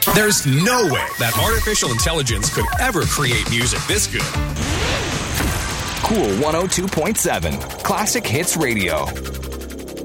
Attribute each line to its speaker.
Speaker 1: There's no way that artificial intelligence could ever create music this good.
Speaker 2: Cool 102.7 Classic Hits Radio.